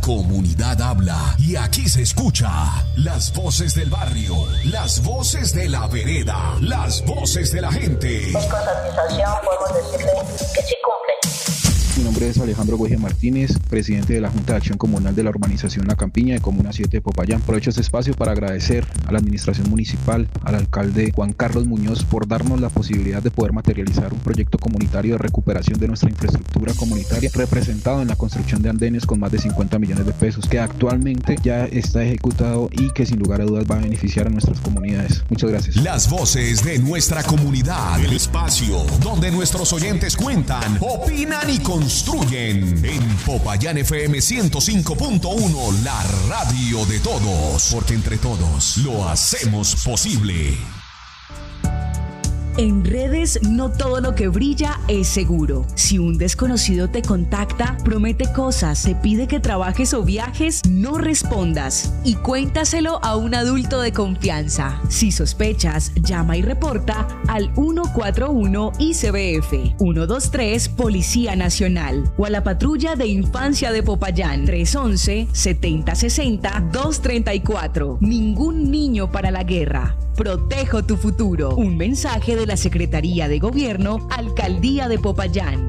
comunidad habla y aquí se escucha. Las voces del barrio, las voces de la vereda, las voces de la gente. Con satisfacción podemos decirle que sí cumple. Mi nombre es Alejandro Güeje Martínez, presidente de la Junta de Acción Comunal de la Urbanización La Campiña de Comuna 7 de Popayán. Aprovecho este espacio para agradecer a la administración municipal, al alcalde Juan Carlos Muñoz por darnos la posibilidad de poder materializar un proyecto comunitario de recuperación de nuestra infraestructura comunitaria, representado en la construcción de andenes con más de 50 millones de pesos, que actualmente ya está ejecutado y que sin lugar a dudas va a beneficiar a nuestras comunidades. Muchas gracias. Las voces de nuestra comunidad, el espacio donde nuestros oyentes cuentan, opinan y construyen. En Popayán FM 105.1, la radio de todos, porque entre todos lo hacemos posible. En redes, no todo lo que brilla es seguro. Si un desconocido te contacta, promete cosas, te pide que trabajes o viajes, no respondas y cuéntaselo a un adulto de confianza. Si sospechas, llama y reporta al 141 ICBF, 123 Policía Nacional o a la Patrulla de Infancia de Popayán, 311-7060-234. Ningún niño para la guerra. Protejo tu futuro. Un mensaje de la Secretaría de Gobierno, Alcaldía de Popayán.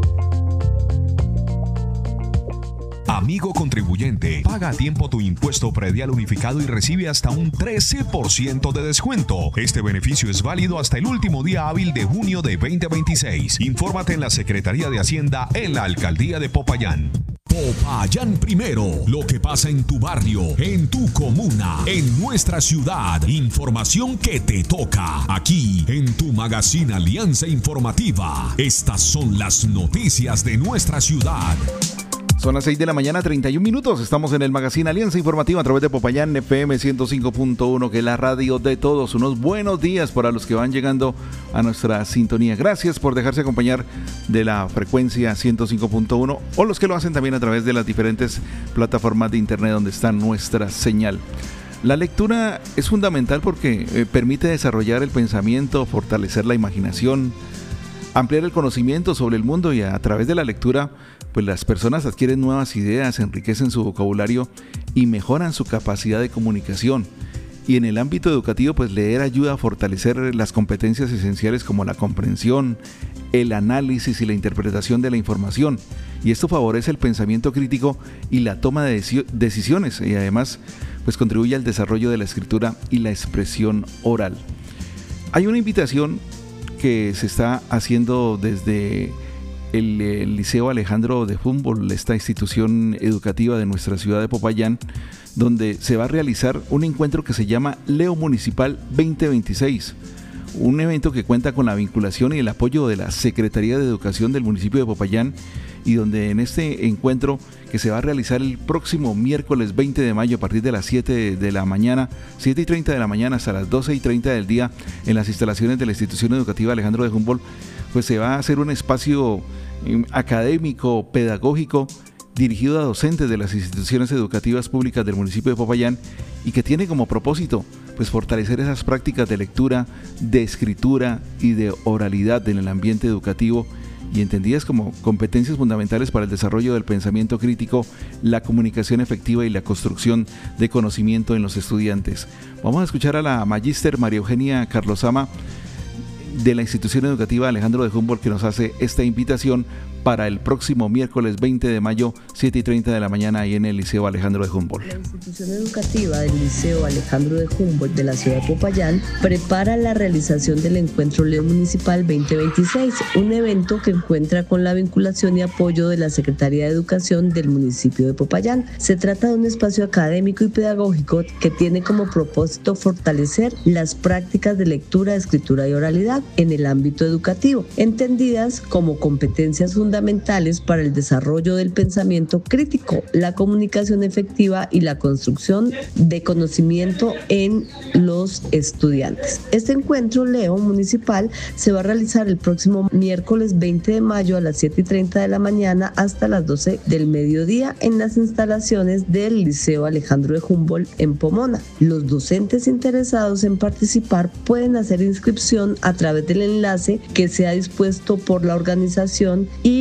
Amigo contribuyente, paga a tiempo tu impuesto predial unificado y recibe hasta un 13% de descuento. Este beneficio es válido hasta el último día hábil de junio de 2026. Infórmate en la Secretaría de Hacienda en la Alcaldía de Popayán. Popayán Primero, lo que pasa en tu barrio, en tu comuna, en nuestra ciudad. Información que te toca aquí en tu magazine Alianza Informativa. Estas son las noticias de nuestra ciudad. Son las 6 de la mañana, 31 minutos. Estamos en el magazine Alianza Informativa a través de Popayán FM 105.1, que es la radio de todos. Unos buenos días para los que van llegando a nuestra sintonía. Gracias por dejarse acompañar de la frecuencia 105.1 o los que lo hacen también a través de las diferentes plataformas de internet donde está nuestra señal. La lectura es fundamental porque permite desarrollar el pensamiento, fortalecer la imaginación, ampliar el conocimiento sobre el mundo, y a través de la lectura pues las personas adquieren nuevas ideas, enriquecen su vocabulario y mejoran su capacidad de comunicación. Y en el ámbito educativo, pues leer ayuda a fortalecer las competencias esenciales como la comprensión, el análisis y la interpretación de la información. Y esto favorece el pensamiento crítico y la toma de decisiones, y además pues contribuye al desarrollo de la escritura y la expresión oral. Hay una invitación que se está haciendo desde el Liceo Alejandro de Humboldt, esta institución educativa de nuestra ciudad de Popayán, donde se va a realizar un encuentro que se llama Leo Municipal 2026, un evento que cuenta con la vinculación y el apoyo de la Secretaría de Educación del municipio de Popayán, y donde en este encuentro, que se va a realizar el próximo miércoles 20 de mayo a partir de las 7 de la mañana, 7:30 de la mañana hasta las 12:30 del día, en las instalaciones de la institución educativa Alejandro de Humboldt, pues se va a hacer un espacio académico, pedagógico, dirigido a docentes de las instituciones educativas públicas del municipio de Popayán, y que tiene como propósito pues fortalecer esas prácticas de lectura, de escritura y de oralidad en el ambiente educativo, y entendidas como competencias fundamentales para el desarrollo del pensamiento crítico, la comunicación efectiva y la construcción de conocimiento en los estudiantes. Vamos a escuchar a la magíster María Eugenia Carlosama de la institución educativa Alejandro de Humboldt, que nos hace esta invitación para el próximo miércoles 20 de mayo, 7:30 de la mañana, ahí en el Liceo Alejandro de Humboldt. La institución educativa del Liceo Alejandro de Humboldt de la ciudad de Popayán prepara la realización del Encuentro Leo Municipal 2026, un evento que encuentra con la vinculación y apoyo de la Secretaría de Educación del municipio de Popayán. Se trata de un espacio académico y pedagógico que tiene como propósito fortalecer las prácticas de lectura, escritura y oralidad en el ámbito educativo, entendidas como competencias fundamentales para el desarrollo del pensamiento crítico, la comunicación efectiva y la construcción de conocimiento en los estudiantes. Este encuentro Leo Municipal se va a realizar el próximo miércoles 20 de mayo a las 7:30 de la mañana hasta las 12 del mediodía en las instalaciones del Liceo Alejandro de Humboldt en Pomona. Los docentes interesados en participar pueden hacer inscripción a través del enlace que se ha dispuesto por la organización y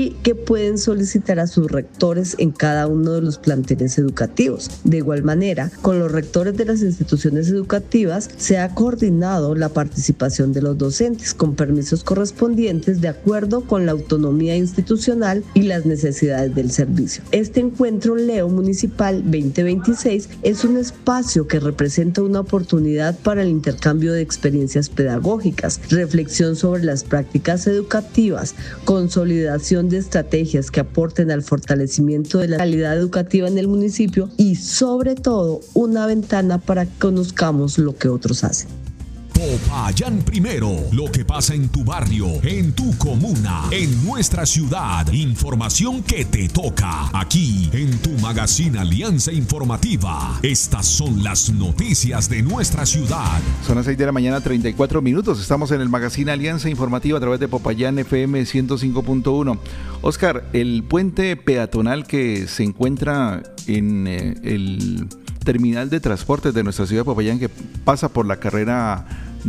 y que pueden solicitar a sus rectores en cada uno de los planteles educativos. De igual manera, con los rectores de las instituciones educativas se ha coordinado la participación de los docentes con permisos correspondientes de acuerdo con la autonomía institucional y las necesidades del servicio. Este encuentro Leo Municipal 2026 es un espacio que representa una oportunidad para el intercambio de experiencias pedagógicas, reflexión sobre las prácticas educativas, consolidación de estrategias que aporten al fortalecimiento de la calidad educativa en el municipio y, sobre todo, una ventana para que conozcamos lo que otros hacen. Popayán Primero, lo que pasa en tu barrio, en tu comuna, en nuestra ciudad. Información que te toca aquí en tu magazine Alianza Informativa. Estas son las noticias de nuestra ciudad. Son las 6 de la mañana, 34 minutos. Estamos en el magazine Alianza Informativa a través de Popayán FM 105.1. Oscar, el puente peatonal que se encuentra en el terminal de transportes de nuestra ciudad de Popayán, que pasa por la carrera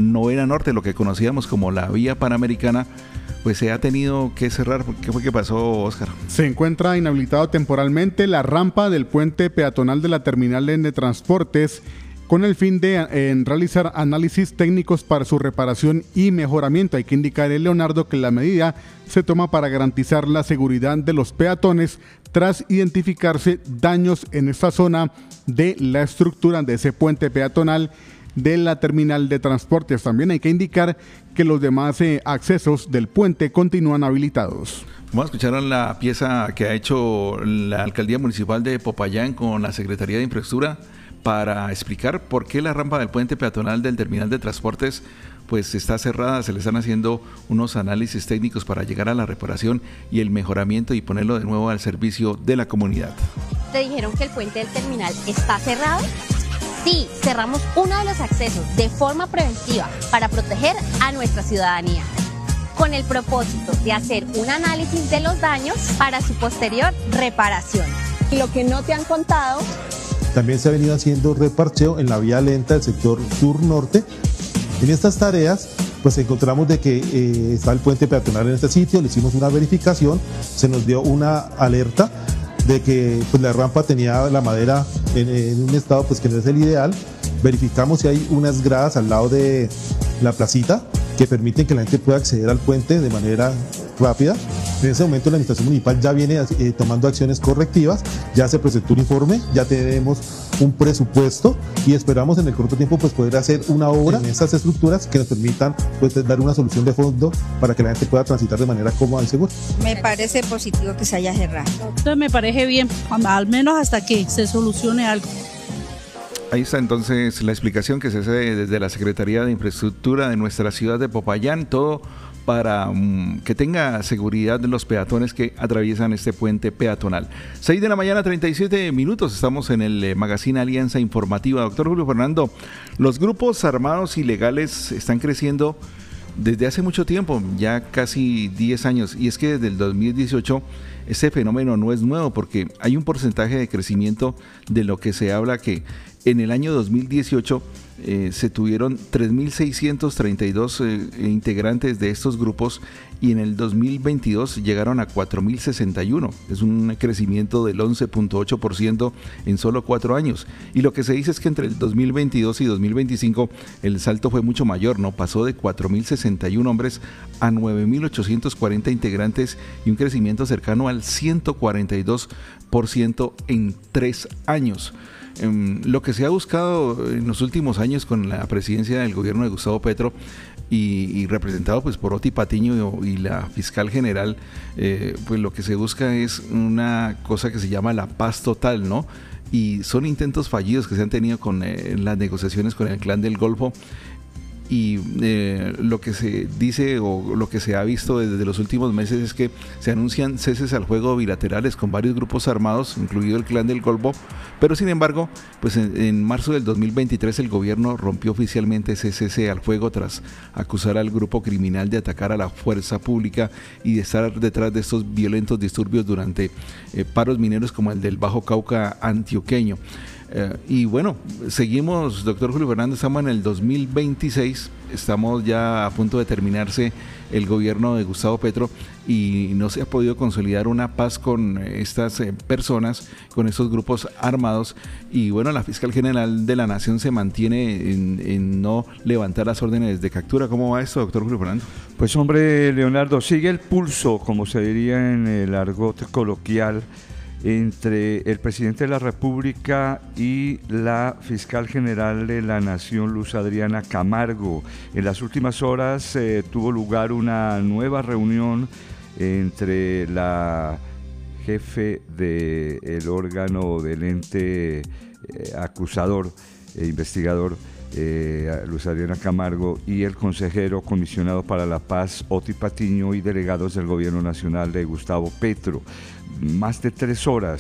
9 Norte, lo que conocíamos como la vía panamericana, pues se ha tenido que cerrar. ¿Qué fue que pasó, Oscar? Se encuentra inhabilitado temporalmente la rampa del puente peatonal de la terminal de transportes con el fin de realizar análisis técnicos para su reparación y mejoramiento. Hay que indicar, Leonardo, que la medida se toma para garantizar la seguridad de los peatones tras identificarse daños en esta zona de la estructura de ese puente peatonal de la terminal de transportes. También hay que indicar que los demás accesos del puente continúan habilitados. Vamos a escuchar la pieza que ha hecho la Alcaldía Municipal de Popayán con la Secretaría de Infraestructura para explicar por qué la rampa del puente peatonal del terminal de transportes pues está cerrada. Se le están haciendo unos análisis técnicos para llegar a la reparación y el mejoramiento y ponerlo de nuevo al servicio de la comunidad. ¿Te dijeron que el puente del terminal está cerrado? Sí, cerramos uno de los accesos de forma preventiva para proteger a nuestra ciudadanía, con el propósito de hacer un análisis de los daños para su posterior reparación. Y lo que no te han contado. También se ha venido haciendo reparcheo en la vía lenta del sector sur-norte. En estas tareas, pues encontramos de que está el puente peatonal en este sitio, le hicimos una verificación, se nos dio una alerta de que pues, la rampa tenía la madera en un estado pues, que no es el ideal. Verificamos si hay unas gradas al lado de la placita que permiten que la gente pueda acceder al puente de manera rápida. En ese momento la administración municipal ya viene tomando acciones correctivas, ya se presentó un informe, ya tenemos un presupuesto y esperamos en el corto tiempo pues poder hacer una obra en esas estructuras que nos permitan pues dar una solución de fondo para que la gente pueda transitar de manera cómoda y segura. Me parece positivo que se haya cerrado. Entonces me parece bien, al menos hasta que se solucione algo. Ahí está entonces la explicación que se hace desde la Secretaría de Infraestructura de nuestra ciudad de Popayán, todo para que tenga seguridad de los peatones que atraviesan este puente peatonal. 6 de la mañana, 37 minutos, estamos en el magazine Alianza Informativa. Doctor Julio Fernando, los grupos armados ilegales están creciendo desde hace mucho tiempo, ya casi 10 años, y es que desde el 2018 este fenómeno no es nuevo porque hay un porcentaje de crecimiento de lo que se habla que en el año 2018 se tuvieron 3.632 integrantes de estos grupos y en el 2022 llegaron a 4.061. Es un crecimiento del 11.8% en solo 4 años. Y lo que se dice es que entre el 2022 y 2025 el salto fue mucho mayor, ¿no? Pasó de 4.061 hombres a 9.840 integrantes y un crecimiento cercano al 142% en 3 años. Lo que se ha buscado en los últimos años con la presidencia del gobierno de Gustavo Petro y representado pues por Oti Patiño y la fiscal general, pues lo que se busca es una cosa que se llama la paz total, ¿no? Y son intentos fallidos que se han tenido con las negociaciones con el Clan del Golfo. Y lo que se dice o lo que se ha visto desde los últimos meses es que se anuncian ceses al fuego bilaterales con varios grupos armados, incluido el Clan del Golfo, pero sin embargo, pues en marzo del 2023 el gobierno rompió oficialmente ese cese al fuego tras acusar al grupo criminal de atacar a la fuerza pública y de estar detrás de estos violentos disturbios durante paros mineros como el del Bajo Cauca antioqueño. Y bueno, seguimos, doctor Julio Fernando, estamos en el 2026, estamos ya a punto de terminarse el gobierno de Gustavo Petro y no se ha podido consolidar una paz con estas personas, con estos grupos armados, y bueno, la fiscal general de la Nación se mantiene en no levantar las órdenes de captura. ¿Cómo va esto, doctor Julio Fernando? Pues hombre, Leonardo, sigue el pulso, como se diría en el argot coloquial, entre el presidente de la República y la fiscal general de la Nación, Luz Adriana Camargo. En las últimas horas tuvo lugar una nueva reunión entre la jefe del órgano del ente acusador e investigador, Luz Adriana Camargo, y el consejero comisionado para la paz, Oti Patiño, y delegados del gobierno nacional de Gustavo Petro. Más de 3 horas